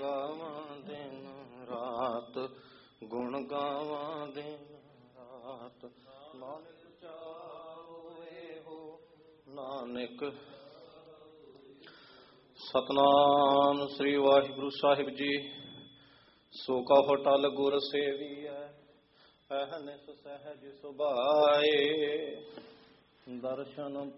ਗਾਵਾਂ ਦਿਨ ਰਾਤ, ਗੁਣ ਗਾਵਾਂ ਦਿਨ ਰਾਤ। ਨਾਨਕ ਚਾਹੋ ਇਹੋ ਨਾਨਕ। ਸਤਨਾਮ ਸ੍ਰੀ ਵਾਹਿਗੁਰੂ ਸਾਹਿਬ ਜੀ। ਸੋ ਕਹੁ ਟਲ ਗੁਰ ਸੇਵੀਐ, ਅਹਨਿਸ ਸਹਿਜ ਸੁਭਾਏ। ਦਰਸ਼ਨ